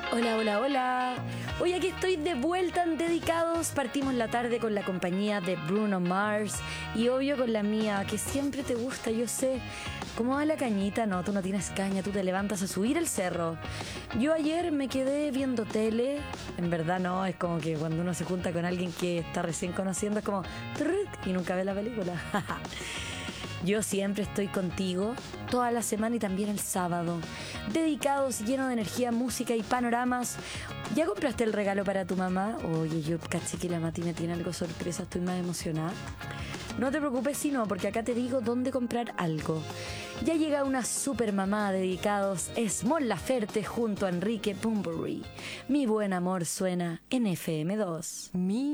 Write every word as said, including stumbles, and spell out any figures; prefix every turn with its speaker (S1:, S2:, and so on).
S1: Hola, hola, hola. Hoy aquí estoy de vuelta en Dedicados. Partimos la tarde con la compañía de Bruno Mars y obvio con la mía, que siempre te gusta, yo sé. ¿Cómo va la cañita? No, tú no tienes caña, tú te levantas a subir el cerro. Yo ayer me quedé viendo tele. En verdad no, es como que cuando uno se junta con alguien que está recién conociendo es como truc, y nunca ve la película. Yo siempre estoy contigo, toda la semana y también el sábado. Dedicados, lleno de energía, música y panoramas. ¿Ya compraste el regalo para tu mamá? Oye, yo caché que la Mati me tiene algo sorpresa, estoy más emocionada. No te preocupes si no, porque acá te digo dónde comprar algo. Ya llega una super mamá. Dedicados, es Mon Laferte junto a Enrique Bunbury. Mi buen amor suena en F M dos.
S2: Mi